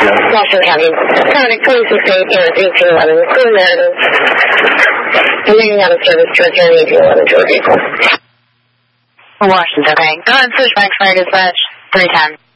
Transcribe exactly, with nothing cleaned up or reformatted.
Washington County. Contact twenty sixteen, eighteen eleven, clear narrative. Remaining out of service to return eighteen eleven to a vehicle. Washington, okay. Go ahead and switch back fire dispatch. three ten.